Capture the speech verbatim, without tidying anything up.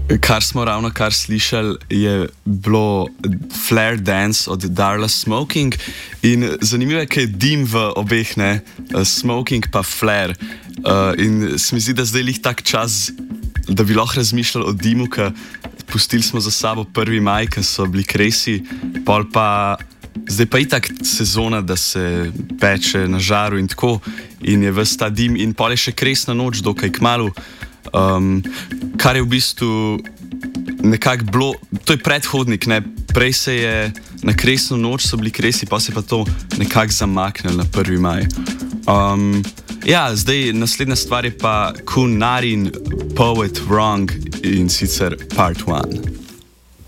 Kar smo ravno kar slišali, je bilo Flare Dance od Darla Smoking. In zanimivo je, kaj je dim v obeh, ne, Smoking pa Flare. Uh, in se mi zdi, da zdaj je tak čas, da bi lahko razmišljali o dimu, ker pustili smo za sabo prvi maj, ker so bili kresi, pol pa zdaj pa itak sezona, da se peče na žaru in tako, in je ves ta dim, in pol je še kresna noč, dokaj kmalu. Um, kar je v bistvu nekako bilo, to je predhodnik, ne? Prej se je na kresno noč so bili kresi, pa se pa to nekako zamaknilo na prvi maj. Um, ja, zdaj naslednja stvar je pa Kun Narin, Poet Wrong, in sicer part one.